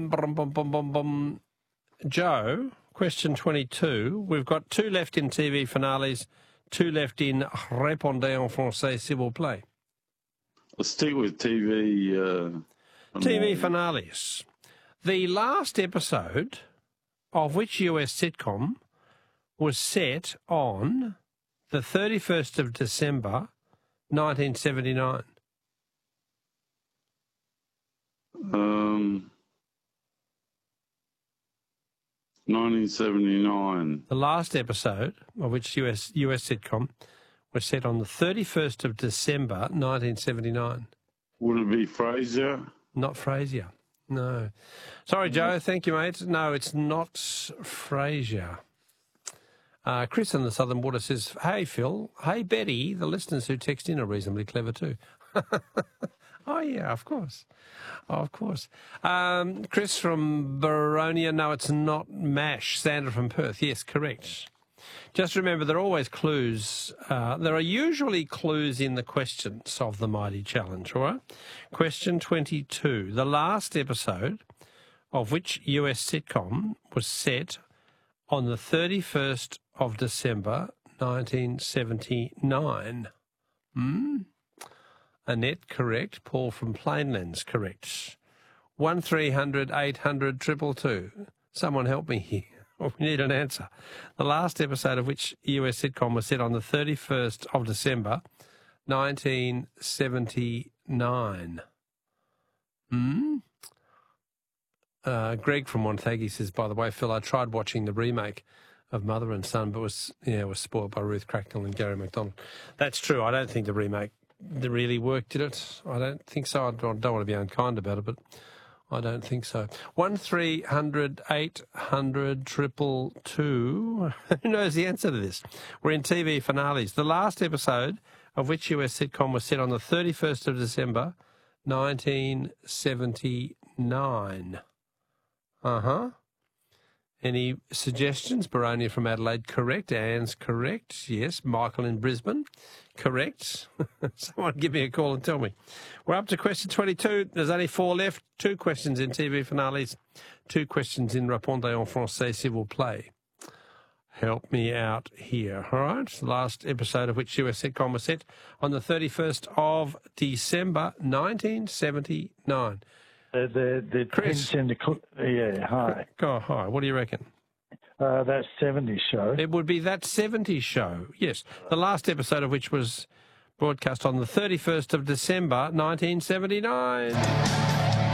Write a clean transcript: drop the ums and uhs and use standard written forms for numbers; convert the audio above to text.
bum, bum, bum, bum, bum. Joe, question 22. We've got 2 left in TV finales, 2 left in Répondez en français, s'il vous plaît. Let's stick with TV. TV finales. The last episode of which US sitcom was set on the 31st of December, 1979? 1979. The last episode of which US sitcom was set on the 31st of December, 1979. Would it be Frasier? Not Frasier. No. Sorry, Joe. Thank you, mate. No, it's not Frasier. Chris in the Southern Water says, hey, Phil. Hey, Betty. The listeners who text in are reasonably clever too. Oh, yeah, of course. Of course. Chris from Baronia. No, it's not MASH. Sandra from Perth. Yes, correct. Just remember, there are always clues. There are usually clues in the questions of the Mighty Challenge, all right? Question 22. The last episode of which US sitcom was set on the 31st of December, 1979? Annette, correct. Paul from Plainlands, correct. 1300 800 222. Someone help me here. We need an answer. The last episode of which US sitcom was set on the 31st of December, 1979. Greg from Montague says, by the way, Phil, I tried watching the remake of Mother and Son, but was spoiled by Ruth Cracknell and Gary McDonald. That's true. I don't think the remake really worked, did it? I don't think so. I don't want to be unkind about it, but I don't think so. 1300 800 222. Who knows the answer to this? We're in TV finales. The last episode of which US sitcom was set on the 31st of December, 1979. Any suggestions? Baronia from Adelaide, correct. Anne's correct. Yes. Michael in Brisbane, correct. Someone give me a call and tell me. We're up to question 22. There's only 4 left. 2 questions in TV finales, 2 questions in Répondez en français, s'il vous plaît. Help me out here, all right? The last episode of which US sitcom was set on the 31st of December, 1979. The Chris. Hi. Hi. What do you reckon? That 70s show. It would be That 70s Show, yes. The last episode of which was broadcast on the 31st of December, 1979.